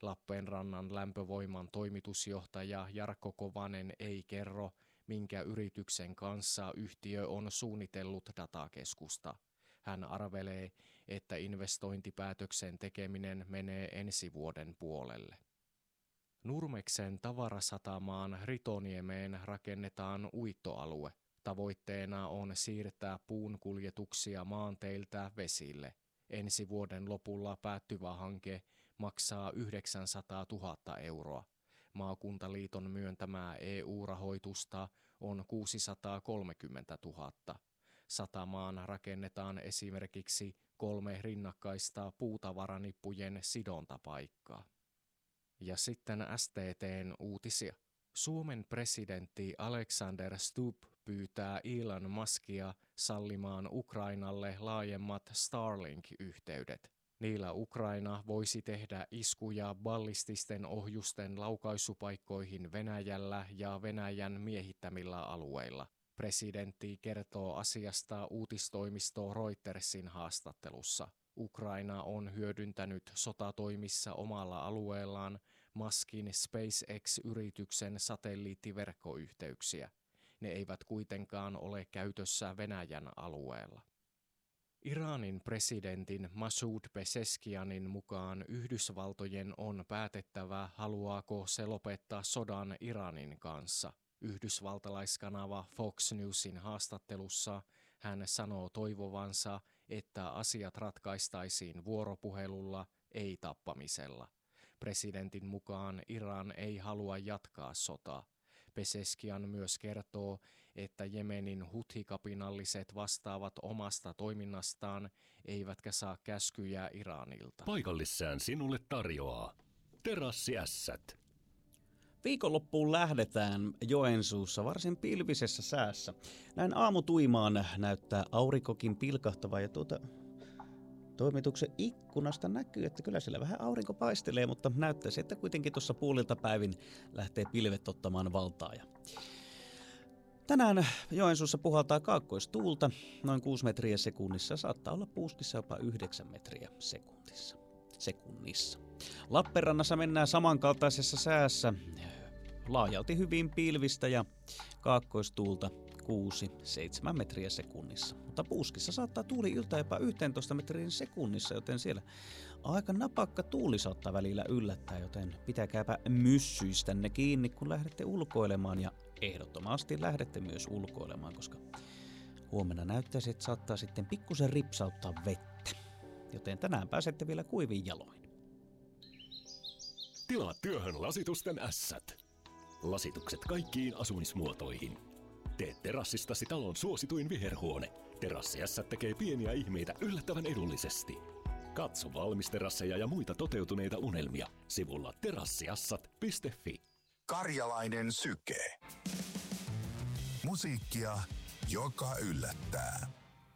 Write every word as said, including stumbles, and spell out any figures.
Lappeenrannan lämpövoiman toimitusjohtaja Jarkko Kovanen ei kerro, minkä yrityksen kanssa yhtiö on suunnitellut datakeskusta. Hän arvelee, että investointipäätöksen tekeminen menee ensi vuoden puolelle. Nurmeksen tavarasatamaan Ritoniemeen rakennetaan uittoalue. Tavoitteena on siirtää puun kuljetuksia maanteiltä vesille. Ensi vuoden lopulla päättyvä hanke maksaa yhdeksänsataatuhatta euroa. Maakuntaliiton myöntämää E U-rahoitusta on kuusisataakolmekymmentätuhatta. Satamaan rakennetaan esimerkiksi kolme rinnakkaista puutavaranippujen sidontapaikkaa. Ja sitten S T T:n uutisia. Suomen presidentti Alexander Stubb pyytää Elon Muskia sallimaan Ukrainalle laajemmat Starlink-yhteydet. Niillä Ukraina voisi tehdä iskuja ballististen ohjusten laukaisupaikkoihin Venäjällä ja Venäjän miehittämillä alueilla. Presidentti kertoo asiasta uutistoimisto Reutersin haastattelussa. Ukraina on hyödyntänyt sotatoimissa omalla alueellaan Muskin SpaceX-yrityksen satelliittiverkkoyhteyksiä. Ne eivät kuitenkaan ole käytössä Venäjän alueella. Iranin presidentin Masoud Pezeshkianin mukaan Yhdysvaltojen on päätettävä, haluaako se lopettaa sodan Iranin kanssa. Yhdysvaltalaiskanava Fox Newsin haastattelussa hän sanoo toivovansa, että asiat ratkaistaisiin vuoropuhelulla, ei tappamisella. Presidentin mukaan Iran ei halua jatkaa sotaa. Pezeshkian myös kertoo, että Jemenin huthi-kapinalliset vastaavat omasta toiminnastaan, eivätkä saa käskyjä Iranilta. Paikallissään sinulle tarjoaa Terassiässät. Viikonloppuun lähdetään Joensuussa varsin pilvisessä säässä. Näin aamutuimaan näyttää aurinkokin pilkahtava ja tuota toimituksen ikkunasta näkyy, että kyllä siellä vähän aurinko paistelee, mutta näyttäisi, että kuitenkin tuossa puolilta päivin lähtee pilvet ottamaan valtaa. Ja tänään Joensuussa puhaltaa kaakkoistuulta noin kuusi metriä sekunnissa, saattaa olla puuskissa jopa yhdeksän metriä sekunnissa. sekunnissa. Lappeenrannassa mennään samankaltaisessa säässä, laajalti hyvin pilvistä ja kaakkoistuulta kuusi seitsemän metriä sekunnissa. Mutta puuskissa saattaa tuuli yltää jopa yksitoista metriä sekunnissa, joten siellä aika napakka tuuli saattaa välillä yllättää, joten pitäkääpä myssyistänne kiinni, kun lähdette ulkoilemaan ja ehdottomasti lähdette myös ulkoilemaan, koska huomenna näyttäisi, että saattaa sitten pikkusen ripsauttaa vettä, joten tänään pääsette vielä kuivin jaloin. Tilaa työhön lasitusten ässät. Lasitukset kaikkiin asumismuotoihin. Tee terassistasi talon suosituin viherhuone. Terassiässät tekee pieniä ihmeitä yllättävän edullisesti. Katso valmisterasseja ja muita toteutuneita unelmia sivulla terassiassat piste fi. Karjalainen syke. Musiikkia, joka yllättää.